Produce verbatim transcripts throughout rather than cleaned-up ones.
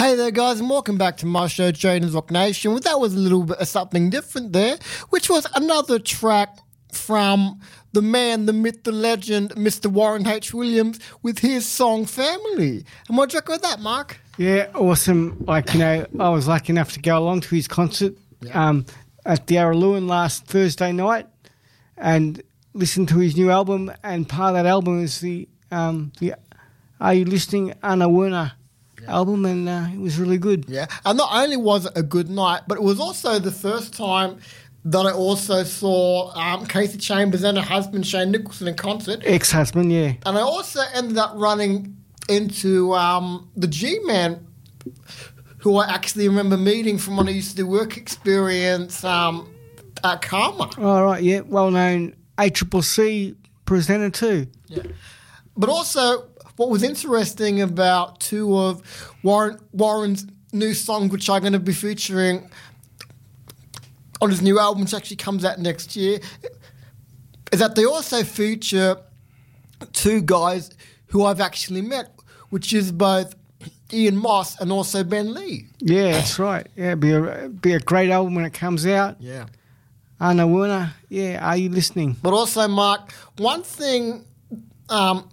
Hey there, guys, and welcome back to my show, Jaden's Rock Nation. Well, that was a little bit of something different there, which was another track from the man, the myth, the legend, Mister Warren H. Williams, with his song Family. And what do you reckon with that, Mark? Yeah, awesome. Like, you know, I was lucky enough to go along to his concert Yeah. um, at the Araluen last Thursday night and listen to his new album. And part of that album is the, um, the Are You Listening, Anna Werner album, and uh, it was really good. Yeah, and not only was it a good night, but it was also the first time that I also saw um, Casey Chambers and her husband Shane Nicholson in concert. Ex-husband, yeah. And I also ended up running into um, the G-Man, who I actually remember meeting from when I used to do work experience um, at Karma. All right, yeah, well-known A C C C presenter too. Yeah. But also, what was interesting about two of Warren Warren's new songs, which I'm going to be featuring on his new album, which actually comes out next year, is that they also feature two guys who I've actually met, which is both Ian Moss and also Ben Lee. Yeah, that's right. Yeah, it'd be a, be a great album when it comes out. Yeah. Anna Werner, yeah, Are You Listening? But also, Mark, one thing... Um,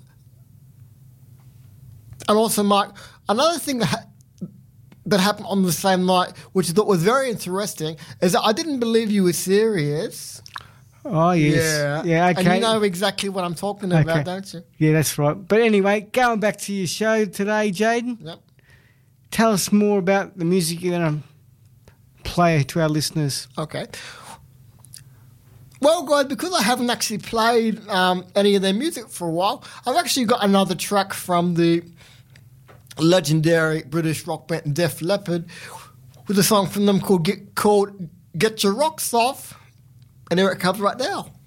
And also, Mark, another thing that ha- that happened on the same night, which I thought was very interesting, is that I didn't believe you were serious. Oh, yes. Yeah. Yeah, okay. And you know exactly what I'm talking about, Okay. don't you? Yeah, that's right. But anyway, going back to your show today, Jaden, Yep. tell us more about the music you're going to play to our listeners. Okay. Well, guys, because I haven't actually played um, any of their music for a while, I've actually got another track from the legendary British rock band Def Leppard with a song from them called Get, called Get Your Rocks Off. And here it comes right now.